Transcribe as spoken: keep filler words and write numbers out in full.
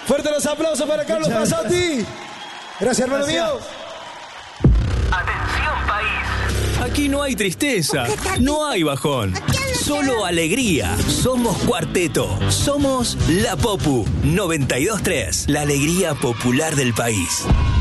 Fuerte los aplausos para Carlos Mazzotti. Gracias, hermano mío. Atención, país. Aquí no hay tristeza, no hay bajón. Solo alegría. Somos Cuarteto. Somos La Popu. noventa y dos tres. La alegría popular del país.